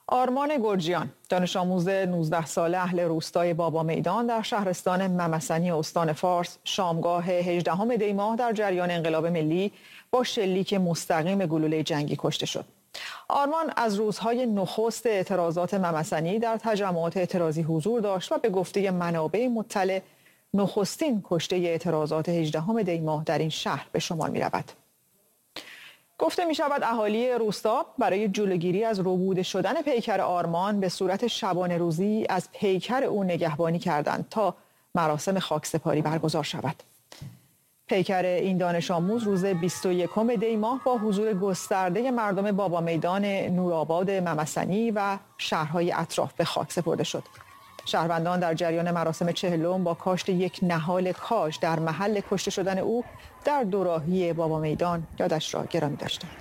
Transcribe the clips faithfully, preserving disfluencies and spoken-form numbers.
آرمان گرجیان، دانش آموز نوزده ساله اهل روستای بابا میدان در شهرستان ممسنی استان فارس، شامگاه هجدهم دی ماه در جریان انقلاب ملی با شلیک مستقیم گلوله جنگی کشته شد. آرمان از روزهای نخست اعتراضات ممسنی در تجمعات اعتراضی حضور داشت و به گفته منابع مطلع نخستین کشته اعتراضات هجدهم دی ماه در این شهر به شمار می رود. گفته می شود اهالی روستا برای جلوگیری از ربوده شدن پیکر آرمان به صورت شبانه روزی از پیکر او نگهبانی کردند تا مراسم خاکسپاری برگزار شود. پیکر این دانش آموز روز بیست و یکم دی ماه با حضور گسترده مردم بابا میدان، نورآباد، ممسنی و شهرهای اطراف به خاک سپرده شد. شهروندان در جریان مراسم چهلم با کاشت یک نهال کاج در محل کشته شدن او در دوراهی بابا میدان یادش را گرامی داشتند.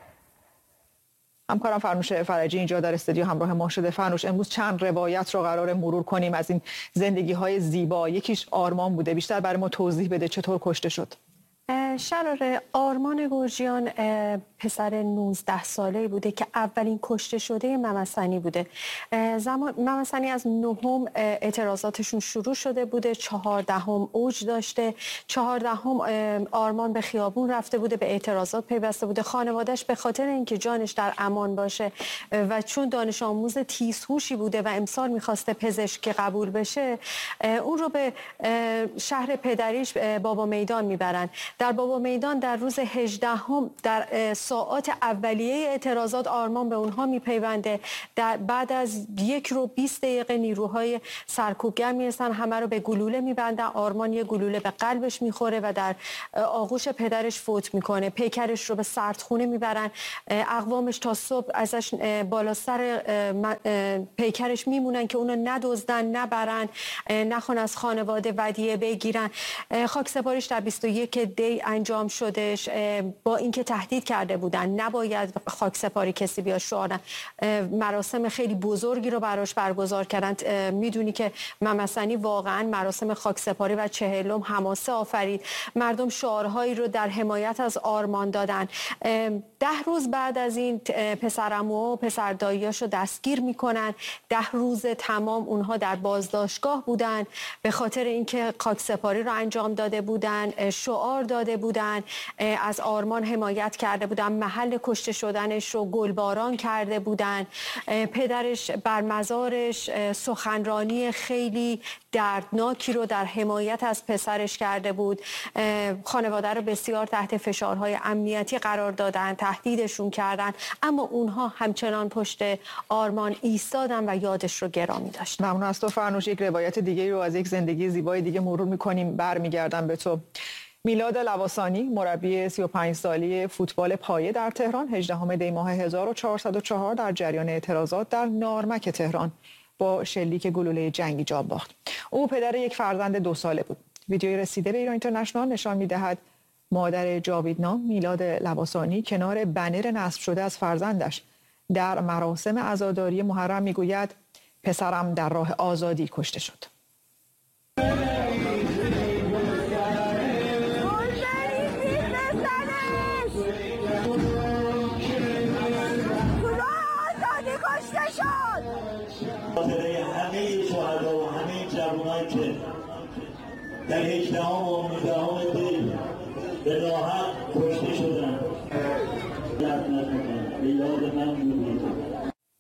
همکارم فرنوش فرجی اینجا در استودیو همراه ما شده. فرنوش، امروز چند روایت را قرار مرور کنیم از این زندگی‌های زیبا. یکیش آرمان بوده، بیشتر برای ما توضیح بده چطور کشته شد؟ شراره، آرمان گرجیان پسر نوزده ساله بوده که اولین کشته شده ممسنی بوده. زمان ممسنی از نهم اعتراضاتشون شروع شده بوده، چهاردهم اوج داشته. چهاردهم آرمان به خیابون رفته بوده، به اعتراضات پیوسته بوده. خانواده‌اش به خاطر اینکه جانش در امان باشه و چون دانش آموز تیزهوشی بوده و امسال میخواسته پزشک قبول بشه، اون رو به شهر پدریش بابا میدان میبرن. در بابا میدان در روز هجدهم در ساعات اولیه اعتراضات آرمان به اونها میپیونده. در بعد از یک رو بیست دقیقه نیروهای سرکوبگر میرسن، همه رو به گلوله میبندن. آرمان یه گلوله به قلبش میخوره و در آغوش پدرش فوت میکنه. پیکرش رو به سردخونه میبرن. اقوامش تا صبح ازش بالا سر پیکرش میمونن که اونو ندزدن، نبرن، نخوان از خانواده ودیعه بگیرن. خاکسپاریش در بیست و یک دی انجام شدش. با اینکه تهدید کرده بودن نباید خاکسپاری کسی بیاد شعار، مراسم خیلی بزرگی رو براش برگزار کردن. میدونی که ممسنی واقعا مراسم خاکسپاری و چهلم حماسه آفرید. مردم شعارهایی رو در حمایت از آرمان دادن. ده روز بعد از این پسرعمو و پسر داییاشو دستگیر میکنن. ده روز تمام اونها در بازداشتگاه بودن به خاطر اینکه خاکسپاری رو انجام داده بودن، شعار داده بودن، از آرمان حمایت کرده بودن، محل کشته شدنش رو گلباران کرده بودن. پدرش بر مزارش سخنرانی خیلی دردناکی رو در حمایت از پسرش کرده بود. خانواده رو بسیار تحت فشارهای امنیتی قرار دادن، تهدیدشون کردن، اما اونها همچنان پشت آرمان ایستادن و یادش رو گرامی داشتن. ممنون از تو فرنوش. یک روایت دیگه رو از یک زندگی زیبای دیگه مرور می‌کنیم. برمیگردم به تو. میلاد لواسانی، مربی سی و پنج ساله فوتبال پایه در تهران، هجدهم دی ماه هزار و چهارصد و چهار در جریان اعتراضات در نارمک تهران با شلیک گلوله جنگی جان باخت. او پدر یک فرزند دو ساله بود. ویدیویی رسیده به ایران اینترنشنال نشان می‌دهد مادر جاویدنام میلاد لواسانی کنار بنر نصب شده از فرزندش در مراسم عزاداری محرم میگوید پسرم در راه آزادی کشته شد. خاطره همه شهدا و همه جوانایی که در هجدهم و نوزدهم دی به راحت کشته شدن، یاد نکنم، به یاد من می‌آید.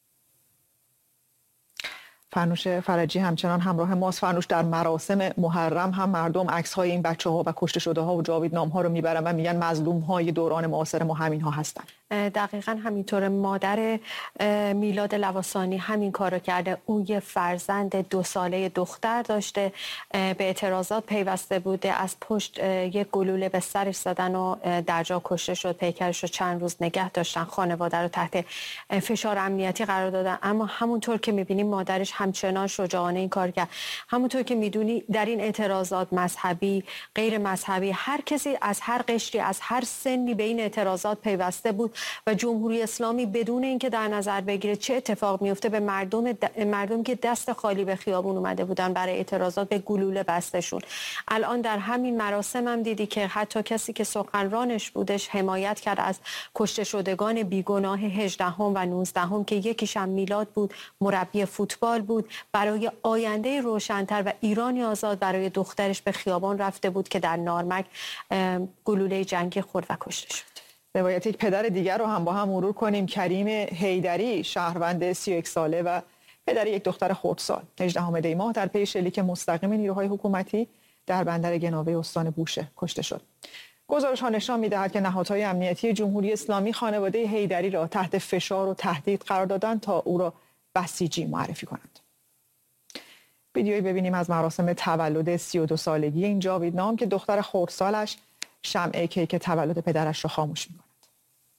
فرنوش فرجی همچنان همراه ماست. فرنوش، در مراسم محرم هم مردم عکس‌های این بچه‌ها و کشته شده‌ها و جاویدنام‌ها رو میبرن و میگن مظلوم‌های دوران معاصر ما همین‌ها هستن. دقیقاً همینطور. مادر میلاد لواسانی همین کارو کرده. او یه فرزند دو ساله دختر داشته، به اعتراضات پیوسته بوده، از پشت یک گلوله به سرش زدن و در جا کشته شد. پیکرش رو چند روز نگه داشتن، خانواده رو تحت فشار امنیتی قرار دادن، اما همونطور که می‌بینیم مادرش همچنان شجاعانه این کار کرد. همونطور که میدونی در این اعتراضات مذهبی، غیر مذهبی، هر کسی از هر قشری، از هر سنی به این اعتراضات پیوسته بود و جمهوری اسلامی بدون اینکه در نظر بگیره چه اتفاق میفته به مردم مردم که دست خالی به خیابون اومده بودن برای اعتراضات به گلوله بستشون. الان در همین مراسم هم دیدی که حتی کسی که سخنرانش بودش حمایت کرد از کشته شدگان بیگناه هجدهم و نوزدهم که یکیش هم میلاد بود، مربی فوتبال بود، برای آینده روشن‌تر و ایرانی آزاد برای دخترش به خیابان رفته بود که در نارمک گلوله جنگی خورد و کشته شد. روایت یک پدر دیگر رو هم با هم مرور کنیم. کریم حیدری، شهروند سی و یک ساله و پدر یک دختر خردسال، هجدهم دی ماه در پی شلیک مستقیم نیروهای حکومتی در بندر گناوه استان بوشهر کشته شد. گزارش‌ها نشان می‌دهد که نهادهای امنیتی جمهوری اسلامی خانواده حیدری را تحت فشار و تهدید قرار دادند تا او را بسیجی معرفی کنند. ویدیویی ببینیم از مراسم تولد سی و دو سالگی این جاوید نام که دختر خردسالش شمع کیک تولد پدرش را خاموش می‌کند.